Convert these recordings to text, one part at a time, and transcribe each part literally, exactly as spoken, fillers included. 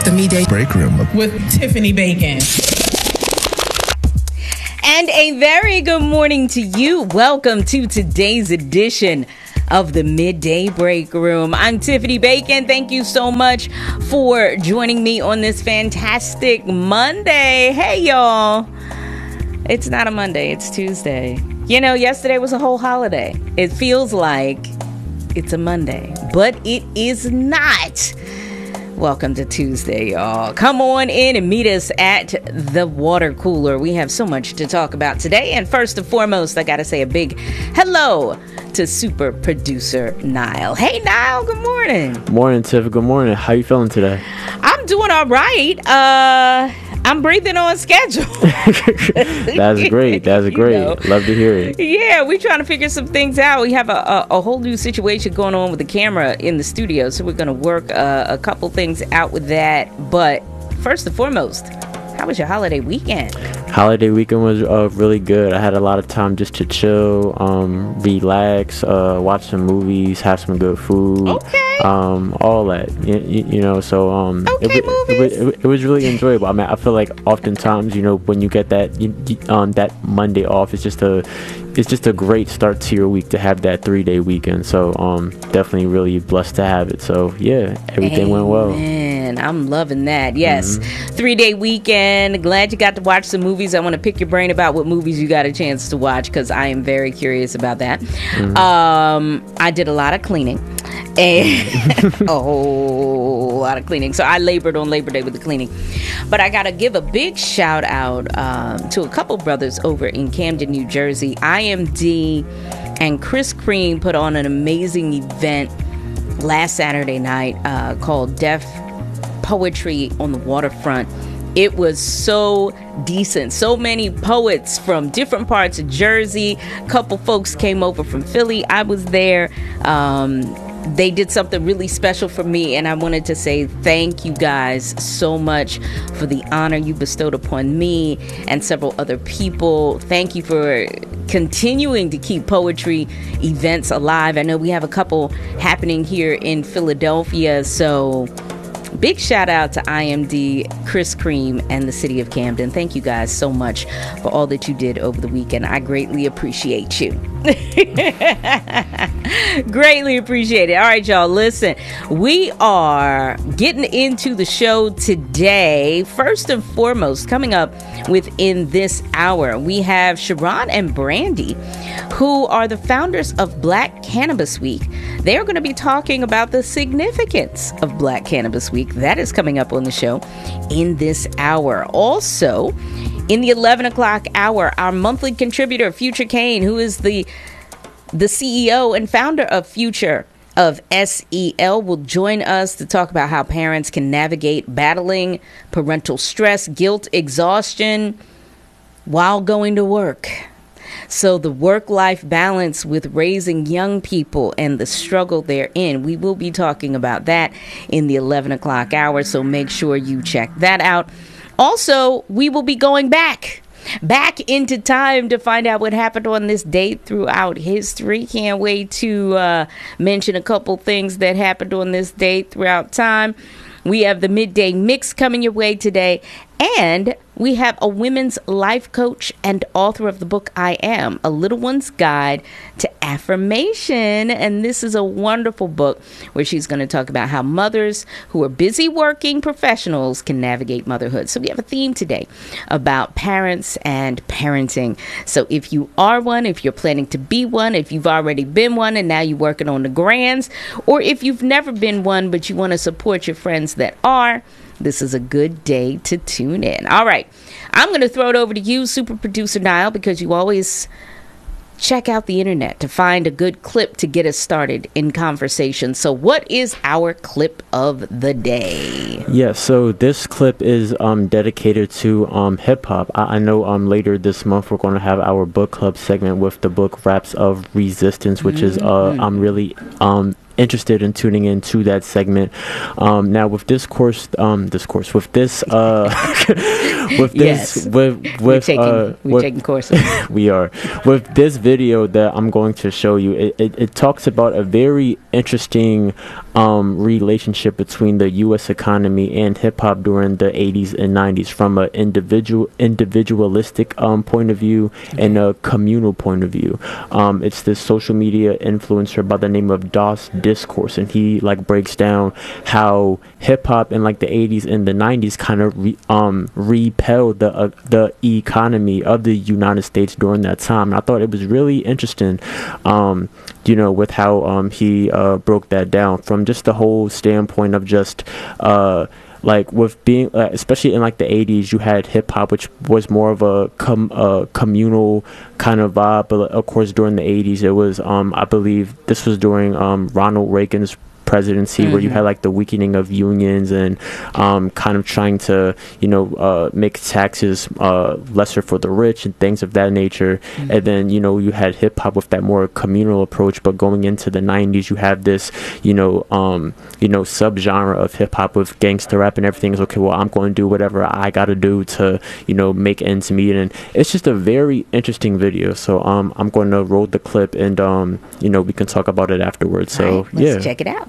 the Midday Break Room with Tiffany Bacon. And a very good morning to you. Welcome to today's edition of the Midday Break Room. I'm Tiffany Bacon. Thank you so much for joining me on this fantastic Monday. Hey, y'all. It's not a Monday. It's Tuesday. You know, yesterday was a whole holiday. It feels like it's a Monday, but it is not. Welcome to Tuesday, y'all. Come on in and meet us at the water cooler. We have so much to talk about today. And first and foremost, I got to say a big hello to super producer Niall. Hey, Niall, good morning. Morning, Tiff. Good morning. How you feeling today? I'm doing all right. Uh, I'm breathing on schedule. That's great. That's great. You know. Love to hear it. Yeah, we're trying to figure some things out. We have a, a, a whole new situation going on with the camera in the studio, so we're going to work uh, a couple things out with that. But first and foremost, how was your holiday weekend? Holiday weekend was uh, really good. I had a lot of time just to chill, um, relax, uh, watch some movies, have some good food. Okay. Um, all that, you, you know, so um, okay, it, movies. It, it, it was really enjoyable. I mean, I feel like oftentimes, you know, when you get that you, um, that Monday off, it's just a it's just a great start to your week to have that three day weekend. So um, definitely really blessed to have it. So yeah, everything Amen. went well. Man, I'm loving that. Yes, mm-hmm. three day weekend. Glad you got to watch some movies. I want to pick your brain about what movies you got a chance to watch because I am very curious about that. Mm-hmm. Um, I did a lot of cleaning. And a whole lot of cleaning. So I labored on Labor Day with the cleaning. But I got to give a big shout out um, to a couple brothers over in Camden, New Jersey. I M D and Chris Cream put on an amazing event last Saturday night uh, called Deaf Poetry on the Waterfront. It was so decent. So many poets from different parts of Jersey. A couple folks came over from Philly. I was there. Um, they did something really special for me, and I wanted to say thank you guys so much for the honor you bestowed upon me and several other people. Thank you for continuing to keep poetry events alive. I know we have a couple happening here in Philadelphia, so big shout out to I M D, Chris Cream, and the city of Camden. Thank you guys so much for all that you did over the weekend. I greatly appreciate you. Greatly appreciate it. All right, y'all, listen. We are getting into the show today. First and foremost, coming up within this hour, we have Sharon and Brandy, who are the founders of Black Cannabis Week. They're going to be talking about the significance of Black Cannabis Week. That is coming up on the show in this hour. Also, in the eleven o'clock hour, our monthly contributor, Future Kane, who is the the C E O and founder of Future of S E L, will join us to talk about how parents can navigate battling parental stress, guilt, exhaustion while going to work. So the work-life balance with raising young people and the struggle therein. We will be talking about that in the eleven o'clock hour, so make sure you check that out. Also, we will be going back, back into time to find out what happened on this date throughout history. Can't wait to uh, mention a couple things that happened on this date throughout time. We have the Midday Mix coming your way today, and we have a women's life coach and author of the book I Am, A Little One's Guide to Affirmation. And this is a wonderful book where she's going to talk about how mothers who are busy working professionals can navigate motherhood. So we have a theme today about parents and parenting. So if you are one, if you're planning to be one, if you've already been one and now you're working on the grands, or if you've never been one but you want to support your friends that are, this is a good day to tune in. All right. I'm going to throw it over to you, super producer Niall, because you always check out the internet to find a good clip to get us started in conversation. So what is our clip of the day? Yeah, so this clip is um, dedicated to um, hip-hop. I, I know um, later this month we're going to have our book club segment with the book Raps of Resistance, which mm-hmm. is uh, um, really... Um, interested in tuning into that segment. Um, now with discourse, um, discourse with this, uh, with this, yes. with with we're taking, uh, we're with, taking courses. we are with this video that I'm going to show you. It, it, it talks about a very interesting um, relationship between the U S economy and hip hop during the eighties and nineties, from an individual individualistic um, point of view and a communal point of view. Um, it's this social media influencer by the name of Das Discourse, and he like breaks down how hip hop in like the eighties and the nineties kind of re- um repelled the uh, the economy of the United States during that time. And I thought it was really interesting, um, you know, with how um he uh, broke that down from just the whole standpoint of just uh. like with being, uh, especially in like the eighties, you had hip hop, which was more of a com- uh, communal kind of vibe. But of course, during the eighties, it was, um, I believe, this was during um, Ronald Reagan's presidency, mm-hmm. where you had like the weakening of unions and um, kind of trying to, you know, uh, make taxes uh, lesser for the rich and things of that nature. Mm-hmm. And then, you know, you had hip hop with that more communal approach. But going into the nineties, you have this, you know, um, you know, subgenre of hip hop with gangster rap and everything is okay. Well, I'm going to do whatever I got to do to, you know, make ends meet. And it's just a very interesting video. So um, I'm going to roll the clip and, um, you know, we can talk about it afterwards. So right, let's yeah, check it out.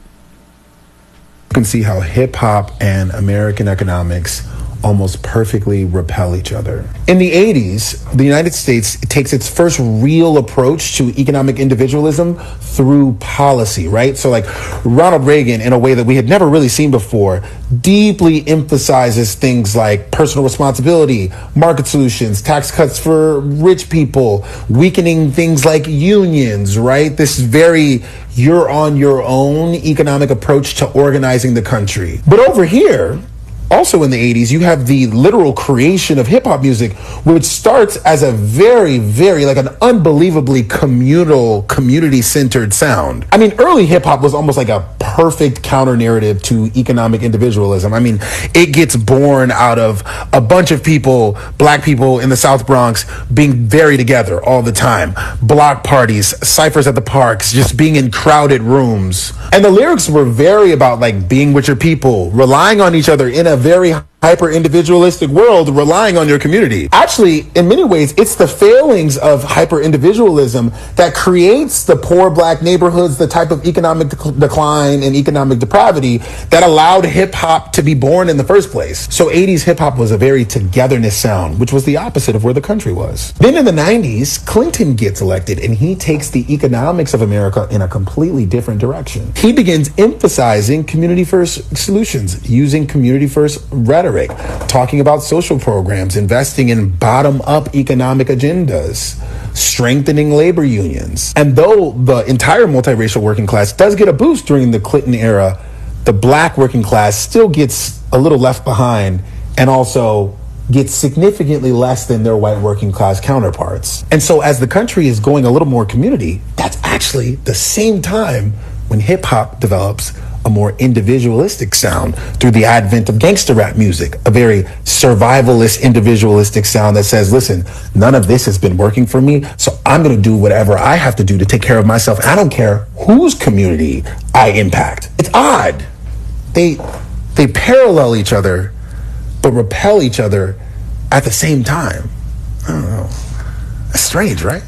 You can see how hip hop and American economics almost perfectly repel each other. In the eighties, the United States takes its first real approach to economic individualism through policy, right? So like Ronald Reagan, in a way that we had never really seen before, deeply emphasizes things like personal responsibility, market solutions, tax cuts for rich people, weakening things like unions, right? This very you're on your own economic approach to organizing the country. But over here, also in the eighties, you have the literal creation of hip hop music, which starts as a very, very, like an unbelievably communal, community-centered sound. I mean, early hip hop was almost like a perfect counter narrative to economic individualism. I mean, it gets born out of a bunch of people, black people in the South Bronx, being very together all the time. Block parties, ciphers at the parks, just being in crowded rooms. And the lyrics were very about like being with your people, relying on each other in a very hyper individualistic world, relying on your community. Actually, in many ways, it's the failings of hyper individualism that creates the poor black neighborhoods, the type of economic dec- decline and economic depravity that allowed hip hop to be born in the first place. So eighties hip hop was a very togetherness sound, which was the opposite of where the country was. Then in the nineties, Clinton gets elected and he takes the economics of America in a completely different direction. He begins emphasizing community first solutions, using community first rhetoric, talking about social programs, investing in bottom-up economic agendas, strengthening labor unions. And though the entire multiracial working class does get a boost during the Clinton era, the black working class still gets a little left behind and also gets significantly less than their white working class counterparts. And so as the country is going a little more community, that's actually the same time when hip-hop develops a more individualistic sound through the advent of gangster rap music, a very survivalist, individualistic sound that says, listen, none of this has been working for me, so I'm going to do whatever I have to do to take care of myself. I don't care whose community I impact. It's odd. They, they parallel each other, but repel each other at the same time. I don't know. That's strange, right?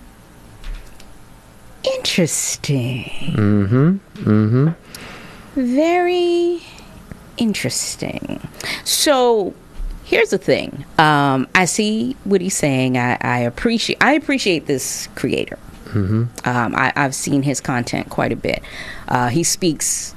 Interesting. Mm-hmm. Mm-hmm. Very interesting. So here's the thing. Um, I see what he's saying. I, I appreciate I appreciate this creator. Mm-hmm. Um, I, I've seen his content quite a bit. Uh, he speaks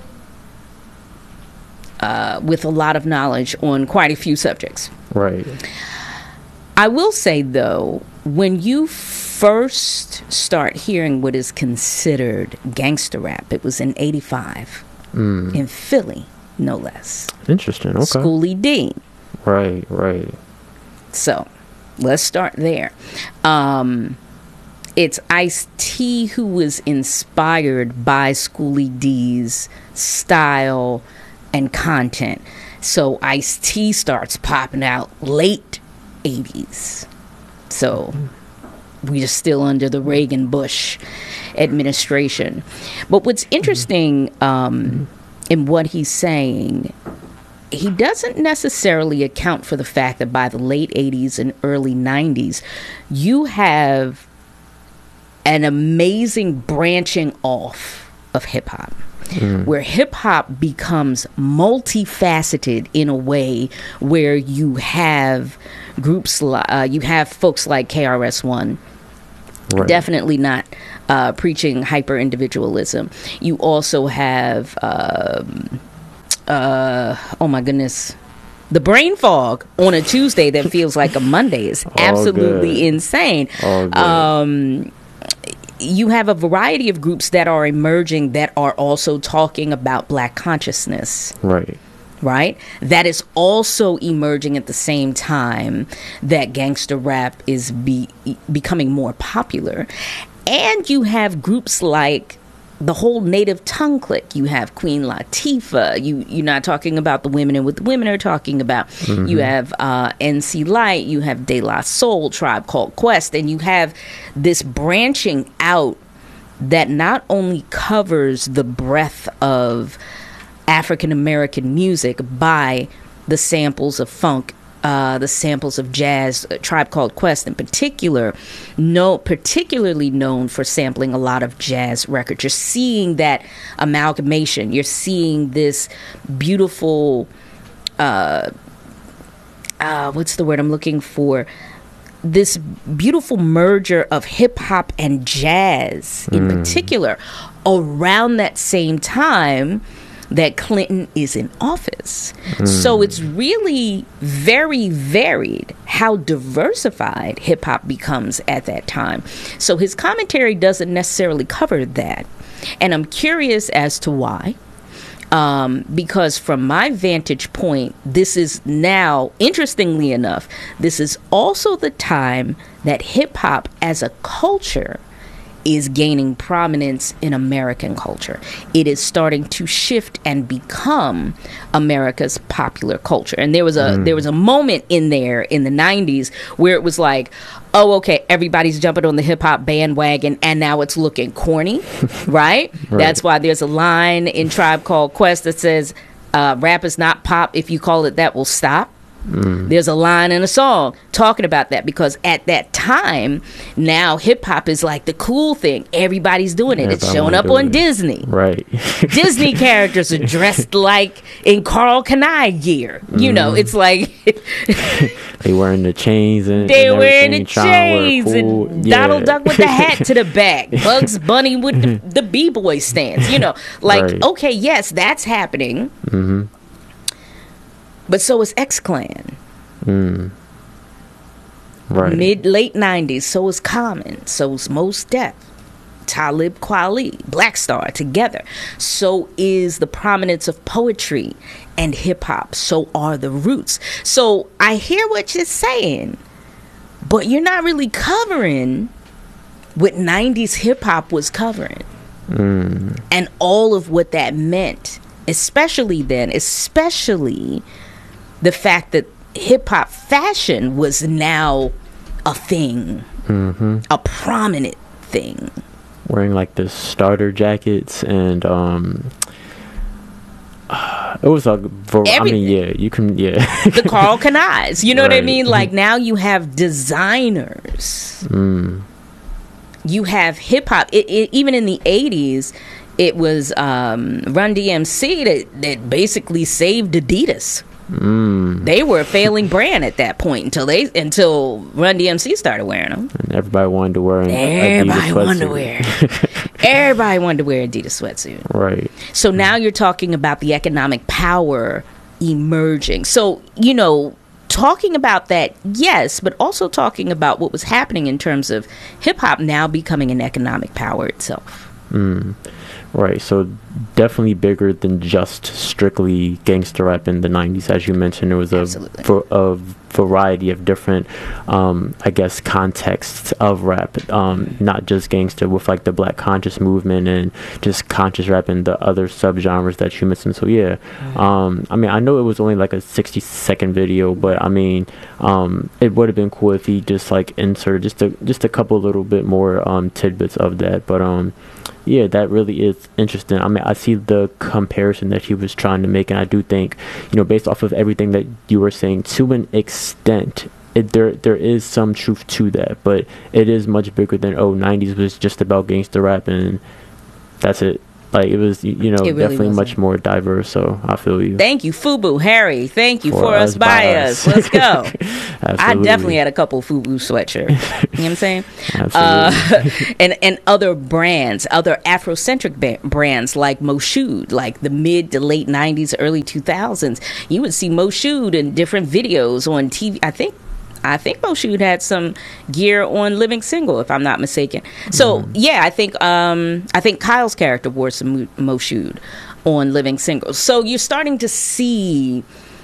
uh, with a lot of knowledge on quite a few subjects. Right. I will say, though, when you first start hearing what is considered gangster rap, it was in eighty-five mm. in Philly, no less. Interesting. Okay. Schoolie D. Right, right. So let's start there. Um, it's Ice-T who was inspired by Schoolie D's style and content. So Ice-T starts popping out late eighties. So we are still under the Reagan Bush administration. But what's interesting um, in what he's saying, he doesn't necessarily account for the fact that by the late eighties and early nineties, you have an amazing branching off of hip hop. Mm. Where hip hop becomes multifaceted in a way where you have groups, uh, you have folks like K R S One, right. Definitely not uh, preaching hyper individualism. You also have, um, uh, oh my goodness, the brain fog on a Tuesday that feels like a Monday is absolutely good. Insane. Um, you have a variety of groups that are emerging that are also talking about black consciousness. Right. Right? That is also emerging at the same time that gangster rap is be, becoming more popular. And you have groups like the whole native tongue clique. You have Queen Latifah. You, you're not talking about the women and what the women are talking about. Mm-hmm. You have uh, N C Light. You have De La Soul, Tribe Called Quest. And you have this branching out that not only covers the breadth of African American music by the samples of funk, uh, the samples of jazz. uh, Tribe Called Quest in particular, no, particularly known for sampling a lot of jazz records. You're seeing that amalgamation. You're seeing this beautiful, uh, uh, what's the word I'm looking for? This beautiful merger of hip hop and jazz in mm. particular around that same time that Clinton is in office. Mm. So it's really very varied how diversified hip hop becomes at that time. So his commentary doesn't necessarily cover that. And I'm curious as to why. Um, because from my vantage point, this is now, interestingly enough, this is also the time that hip hop as a culture is gaining prominence in American culture. It is starting to shift and become America's popular culture. And there was a mm. there was a moment in there in the nineties where it was like, oh, okay, everybody's jumping on the hip hop bandwagon, and now it's looking corny, right? right? That's why there's a line in Tribe Called Quest that says, uh, "Rap is not pop. If you call it that, we'll stop." Mm. There's a line in a song talking about that, because at that time, now hip hop is like the cool thing. Everybody's doing it. Everybody it's showing up on it. Disney. Right. Disney characters are dressed like in Carl Kanai gear. Mm. You know, it's like they wearing the chains and they and wearing the chains cool. and yeah. Donald Duck with the hat to the back, Bugs Bunny with the, the b-boy stance. You know, like right. okay, yes, that's happening. Mm-hmm. But so is X-Clan. Mm. Right. Mid, late nineties, so is Common, so is Mos Def, Talib Kweli, Black Star together. So is the prominence of poetry and hip-hop. So are the Roots. So I hear what you're saying, but you're not really covering what nineties hip-hop was covering. Mm. And all of what that meant, especially then, especially the fact that hip-hop fashion was now a thing, mm-hmm. a prominent thing. Wearing like the starter jackets and um uh, it was a for, I mean yeah you can yeah the Carl Kanais, you know right. what I mean, like now you have designers, mm. you have hip-hop. It, it, even in the eighties it was um Run D M C that, that basically saved Adidas. Mm. They were a failing brand at that point until they until Run D M C started wearing them. And everybody wanted to wear. Everybody wanted to wear. Everybody wanted to wear Adidas sweatsuit. Right. So now you're talking about the economic power emerging. So you know, talking about that, yes, but also talking about what was happening in terms of hip hop now becoming an economic power itself. Mm. Right, so definitely bigger than just strictly gangster rap in the nineties. As you mentioned, there was a, v- a variety of different, um, I guess, contexts of rap, um, not just gangster, with like the Black conscious movement and just conscious rap and the other subgenres that you mentioned. So yeah, um, I mean, I know it was only like a sixty second video, but I mean, um, it would have been cool if he just like inserted just a just a couple little bit more um, tidbits of that. But um. Yeah, that really is interesting. I mean, I see the comparison that he was trying to make, and I do think, you know, based off of everything that you were saying, to an extent, it, there there is some truth to that, but it is much bigger than, oh, nineties was just about gangster rap, and that's it. Like, it was, you know, really definitely wasn't. Much more diverse, so I feel you. Thank you, FUBU. Harry, thank you for, for us, by us. us. Let's go. I definitely had a couple FUBU sweatshirts. You know what I'm saying? Absolutely. Uh, and, and other brands, other Afrocentric ba- brands like Moshood, like the mid to late nineties, early two thousands. You would see Moshood in different videos on T V. I think I think Moshood had some gear on Living Single, if I'm not mistaken. So mm. yeah, I think um, I think Kyle's character wore some Moshood on Living Single. So you're starting to see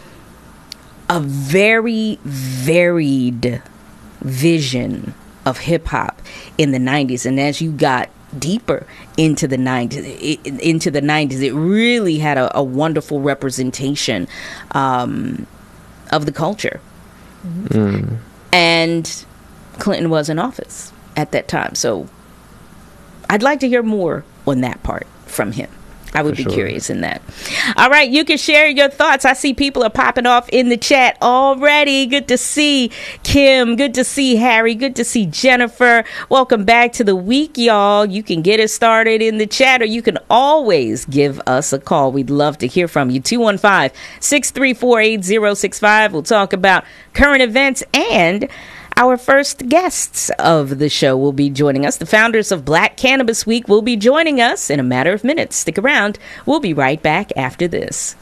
a very varied vision of hip hop in the nineties, and as you got deeper into the nineties, it, into the nineties, it really had a, a wonderful representation um, of the culture. Mm. And Clinton was in office at that time. So I'd like to hear more on that part from him. I would For be sure. curious in that. All right, you can share your thoughts. I see people are popping off in the chat already. Good to see Kim. Good to see Harry. Good to see Jennifer. Welcome back to the week, y'all. You can get it started in the chat, or you can always give us a call. We'd love to hear from you. two one five, six three four, eight zero six five. We'll talk about current events, and our first guests of the show will be joining us. The founders of Black Cannabis Week will be joining us in a matter of minutes. Stick around. We'll be right back after this.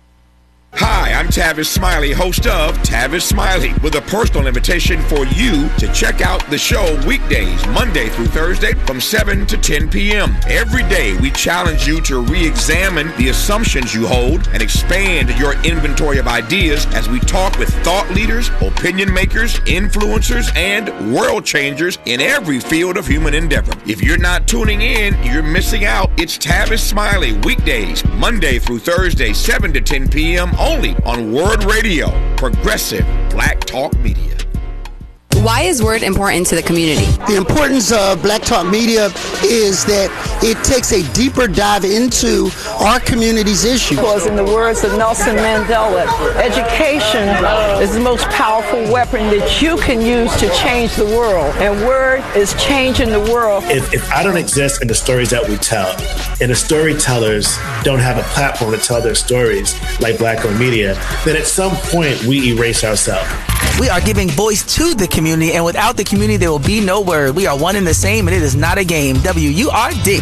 Hi, I'm Tavis Smiley, host of Tavis Smiley, with a personal invitation for you to check out the show weekdays, Monday through Thursday, from seven to ten p.m. Every day, we challenge you to re-examine the assumptions you hold and expand your inventory of ideas as we talk with thought leaders, opinion makers, influencers, and world changers in every field of human endeavor. If you're not tuning in, you're missing out. It's Tavis Smiley, weekdays, Monday through Thursday, seven to ten p.m. only on Word Radio, progressive Black Talk Media. Why is Word important to the community? The importance of Black Talk Media is that it takes a deeper dive into our community's issues. Because in the words of Nelson Mandela, education is the most powerful weapon that you can use to change the world. And Word is changing the world. If, if I don't exist in the stories that we tell, and the storytellers don't have a platform to tell their stories like Black-owned media, then at some point we erase ourselves. We are giving voice to the community, and without the community, there will be no Word. We are one and the same, and it is not a game. W U R D.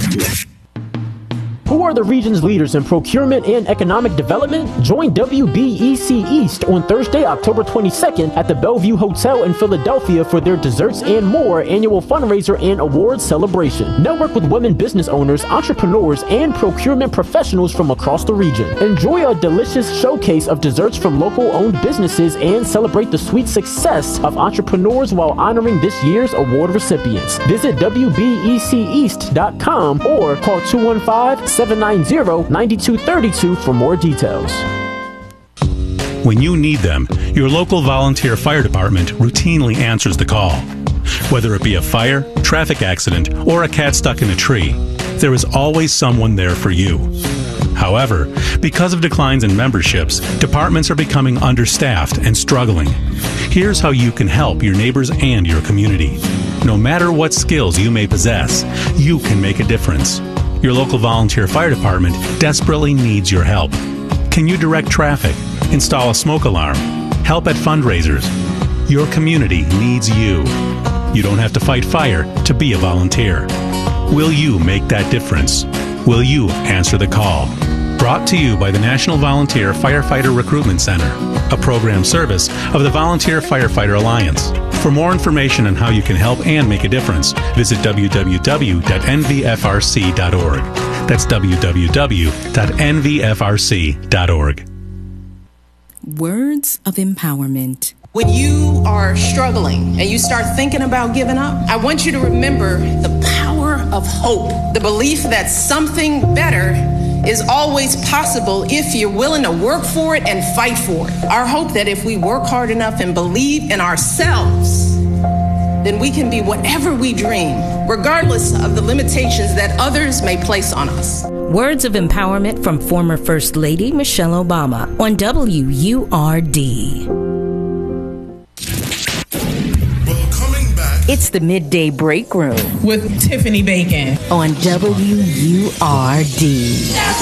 Who are the region's leaders in procurement and economic development? Join W B E C East on Thursday, October twenty-second at the Bellevue Hotel in Philadelphia for their Desserts and More annual fundraiser and awards celebration. Network with women business owners, entrepreneurs, and procurement professionals from across the region. Enjoy a delicious showcase of desserts from local-owned businesses and celebrate the sweet success of entrepreneurs while honoring this year's award recipients. Visit W B E C East dot com or call two one five, seven nine zero, nine two three two for more details. When you need them, your local volunteer fire department routinely answers the call. Whether it be a fire, traffic accident, or a cat stuck in a tree, there is always someone there for you. However, because of declines in memberships, departments are becoming understaffed and struggling. Here's how you can help your neighbors and your community. No matter what skills you may possess, you can make a difference. Your local volunteer fire department desperately needs your help. Can you direct traffic, install a smoke alarm, help at fundraisers? Your community needs you. You don't have to fight fire to be a volunteer. Will you make that difference? Will you answer the call? Brought to you by the National Volunteer Firefighter Recruitment Center, a program service of the Volunteer Firefighter Alliance. For more information on how you can help and make a difference, visit w w w dot n v f r c dot org. That's w w w dot n v f r c dot org. Words of empowerment. When you are struggling and you start thinking about giving up, I want you to remember the power of hope, the belief that something better is always possible if you're willing to work for it and fight for it. Our hope that if we work hard enough and believe in ourselves, then we can be whatever we dream, regardless of the limitations that others may place on us. Words of empowerment from former First Lady Michelle Obama on W U R D. It's the Midday Break Room with Tiffany Bacon on W U R D.